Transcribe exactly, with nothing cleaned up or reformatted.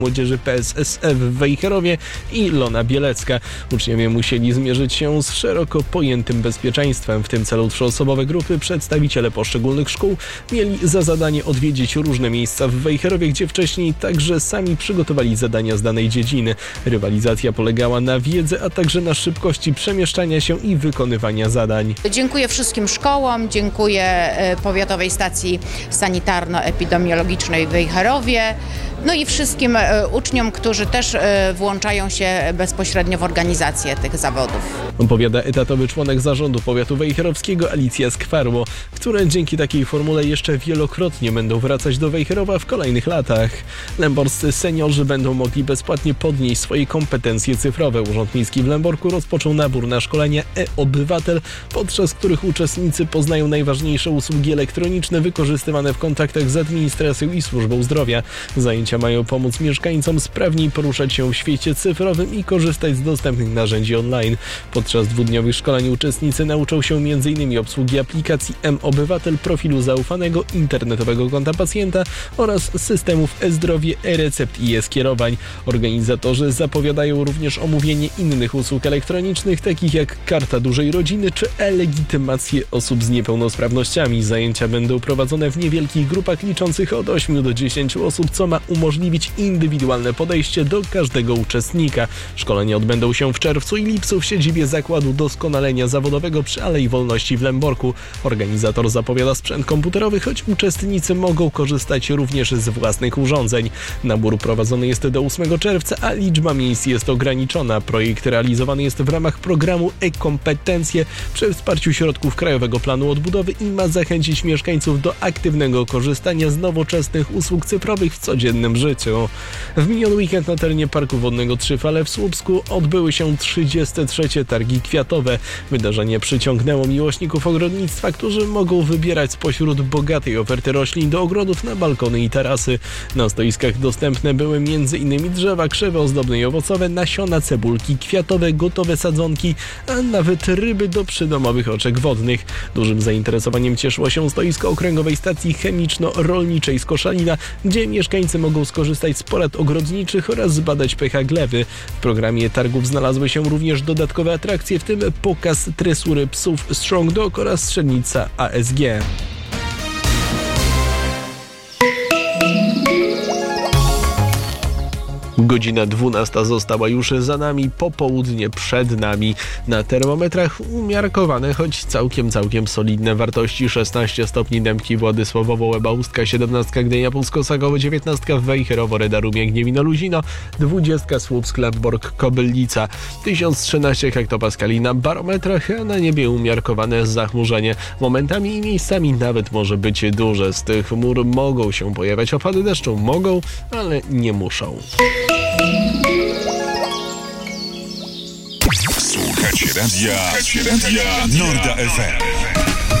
Młodzieży P S S F w Wejherowie i Ilona Bielecka. Uczniowie musieli zmierzyć się z szeroko pojętym bezpieczeństwem. W tym celu trzyosobowe grupy, przedstawiciele poszczególnych szkół mieli za zadanie odwiedzić różne miejsca w Wejherowie, gdzie wcześniej także sami przygotowali zadania z danej dziedziny. Rywalizacja polegała na wiedzy, a także na szybkości przemieszczania się i wykonywania zadań. Dziękuję wszystkim szkołom, dziękuję Powiatowej Stacji Sanitarno-Epidemiologicznej w Wejherowie, no i wszystkim uczniom, którzy też włączają się bezpośrednio w organizację tych zawodów. Opowiada etatowy członek zarządu powiatu wejherowskiego Alicja Skwarło, które dzięki takiej formule jeszcze wielokrotnie będą wracać do Wejherowa w kolejnych latach. Lęborscy seniorzy będą mogli bezpłatnie podnieść swoje kompetencje cyfrowe. Urząd Miejski w Lęborku rozpoczął nabór na szkolenia e-Obywatel, podczas których uczestnicy poznają najważniejsze usługi elektroniczne wykorzystywane w kontaktach z administracją i służbą zdrowia. Zajęcia mają pomóc mieszkańcom sprawniej poruszać się w świecie cyfrowym i korzystać z dostępnych narzędzi online. Podczas dwudniowych szkoleń uczestnicy nauczą się między innymi obsługi aplikacji M-Obywatel, profilu zaufanego, internetowego konta pacjenta oraz systemów e-zdrowie, e-recept i e-skierowań. Organizatorzy zapowiadają również omówienie innych usług elektronicznych, takich jak karta dużej rodziny czy e-legitymację osób z niepełnosprawnościami. Zajęcia będą prowadzone w niewielkich grupach liczących od ośmiu do dziesięciu osób, co ma umożliwić indywidualne podejście do każdego uczestnika. Szkolenia odbędą się w czerwcu i lipcu w siedzibie Zakładu Doskonalenia Zawodowego przy Alei Wolności w Lęborku. Organizator zapowiada sprzęt komputerowy, choć uczestnicy mogą korzystać również z własnych urządzeń. Nabór prowadzony jest do ósmego czerwca, a liczba miejsc jest ograniczona. Projekt realizowany jest w ramach programu e-Kompetencje przy wsparciu środków Krajowego Planu Odbudowy i ma zachęcić mieszkańców do aktywnego korzystania z nowoczesnych usług cyfrowych w codziennym życiu. W miniony weekend na terenie Parku Wodnego Trzy Fale w Słupsku odbyły się trzydzieste trzecie Targi Kwiatowe. Wydarzenie przyciągnęło miłośników ogrodnictwa, którzy mogą wybierać spośród bogatej oferty roślin do ogrodów na balkony i tarasy. Na stoiskach dostępne były między innymi drzewa, krzewy ozdobne i owocowe, nasiona, cebulki, kwiatowe, gotowe sadzonki, a nawet ryby do przydomowych oczek wodnych. Dużym zainteresowaniem cieszyło się stoisko Okręgowej Stacji Chemiczno-Rolniczej z Koszalina, gdzie mieszkańcy mogą skorzystać z porad ogrodniczych oraz zbadać pH gleby. W programie targów znalazły się również dodatkowe atrakcje, w tym pokaz tresury psów Strong Dog oraz strzelnica A S G. Godzina dwunasta została już za nami, popołudnie przed nami. Na termometrach umiarkowane, choć całkiem, całkiem solidne wartości. szesnaście stopni Dębki, Władysławowo, Łeba, Ustka, siedemnaście Gdynia, Pusko-Sakowo, dziewiętnaście Wejherowo, Reda, Rumie, Gniewino, Luzino, dwadzieścia Słupsk, Lęborg, Kobylnica, tysiąc trzynaście hektopaskali na barometrach, a na niebie umiarkowane zachmurzenie. Momentami i miejscami nawet może być duże. Z tych chmur mogą się pojawiać opady deszczu, mogą, ale nie muszą. Słuchacie radia, Słuchacie radia Norda F M.